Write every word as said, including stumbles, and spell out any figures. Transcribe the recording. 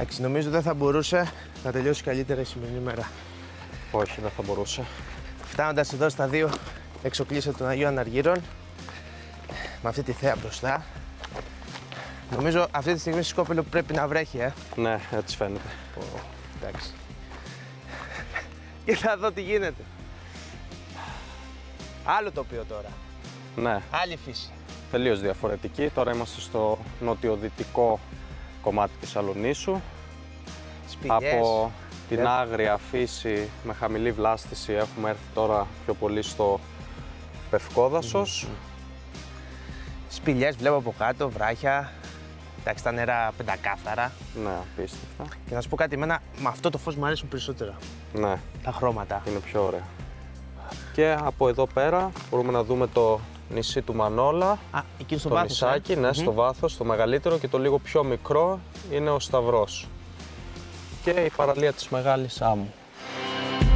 Εντάξει, νομίζω δεν θα μπορούσε να τελειώσει καλύτερα η σημερινή μέρα. Όχι, δεν θα μπορούσε. Φτάνοντας εδώ στα δύο εξοκλήσια των Αγίων Αναργύρων, με αυτή τη θέα μπροστά, νομίζω αυτή τη στιγμή στη Σκόπελο πρέπει να βρέχει, ε. Ναι, έτσι φαίνεται. Oh, εντάξει. Και θα δω τι γίνεται. Άλλο τοπίο τώρα. Ναι. Άλλη φύση. Τελείως διαφορετική. Τώρα είμαστε στο νοτιοδυτικό κομμάτι της Αλονίσου. Σπηλιές. Από την Yeah. άγρια φύση με χαμηλή βλάστηση έχουμε έρθει τώρα πιο πολύ στο Πευκόδασος. Mm-hmm. Σπηλιές βλέπω από κάτω, βράχια. Εντάξει, τα νερά πεντακάθαρα. Ναι, απίστευτα. Και να σου πω κάτι, εμένα με αυτό το φως μου αρέσουν περισσότερα. Ναι. Τα χρώματα. Είναι πιο ωραία. Και από εδώ πέρα μπορούμε να δούμε το νησί του Μανόλα. Α, εκεί στο το βάθος. νησάκι, ε? ναι, Mm-hmm. στο βάθος, το μεγαλύτερο, και το λίγο πιο μικρό είναι ο Σταυρός. Και η παραλία της Μεγάλης Άμμου.